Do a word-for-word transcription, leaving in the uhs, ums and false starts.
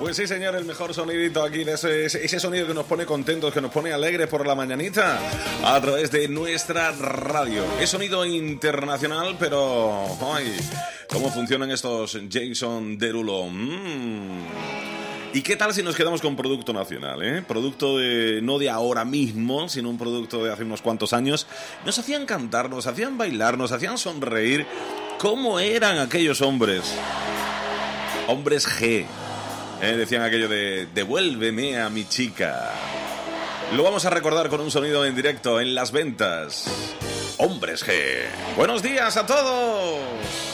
Pues sí, señor, el mejor sonidito aquí, de ese, ese sonido que nos pone contentos, que nos pone alegres por la mañanita, a través de nuestra radio. Es sonido internacional, pero... ¡ay! ¿Cómo funcionan estos Jason Derulo? Mm. ¿Y qué tal si nos quedamos con producto nacional, eh? Producto de, no de ahora mismo, sino un producto de hace unos cuantos años. Nos hacían cantar, nos hacían bailar, nos hacían sonreír. ¿Cómo eran aquellos hombres? Hombres G. Eh, decían aquello de devuélveme a mi chica. Lo vamos a recordar con un sonido en directo en las ventas. Hombres G. Buenos días a todos.